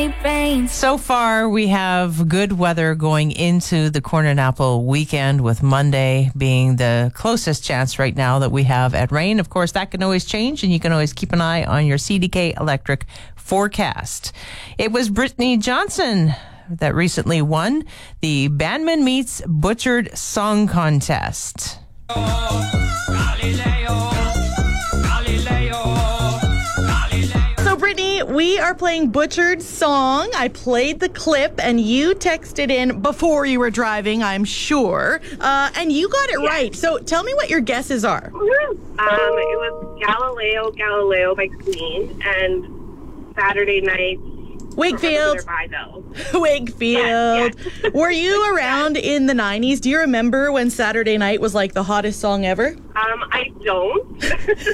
any pain. So far, we have good weather going into the Corn and Apple weekend, with Monday being the closest chance right now that we have at rain. Of course, that can always change, and you can always keep an eye on your CDK Electric forecast. It was Brittany Johnson that recently won the Bandman Meets Butchered Song Contest. So, Brittany, we are playing Butchered Song. I played the clip, and you texted in before you were driving, I'm sure. And you got it right. So, tell me what your guesses are. It was Galileo by Queen, and Saturday Night. Wakefield. Wakefield. Yeah. Were you around in the 90s? Do you remember when Saturday Night was like the hottest song ever? I don't.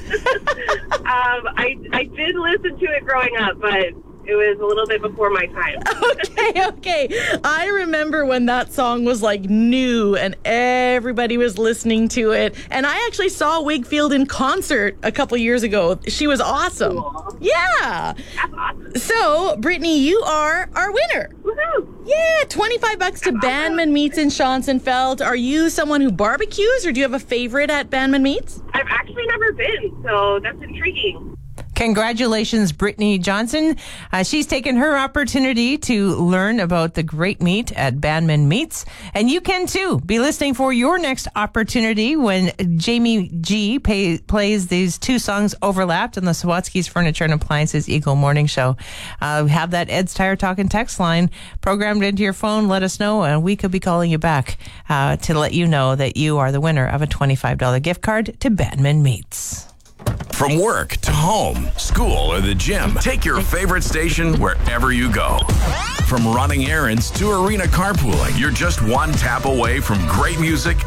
I did listen to it growing up, but it was a little bit before my time. Okay. I remember when that song was like new and everybody was listening to it. And I actually saw Wakefield in concert a couple years ago. She was awesome. Cool. Yeah. That's awesome. So, Brittany, you are our winner. Woohoo! Yeah, $25 to Bandman Meats in Schonzenfeld. Are you someone who barbecues, or do you have a favorite at Bandman Meats? I've actually never been, so that's intriguing. Congratulations, Brittany Johnson. She's taken her opportunity to learn about the great meat at Bandman Meats. And you can, too. Be listening for your next opportunity when Jamie G plays these two songs overlapped on the Sawatsky's Furniture and Appliances Eagle Morning Show. Have that Ed's Tire Talk and Text line programmed into your phone. Let us know, and we could be calling you back to let you know that you are the winner of a $25 gift card to Bandman Meats. From work to home, school, or the gym, take your favorite station wherever you go. From running errands to arena carpooling, you're just one tap away from great music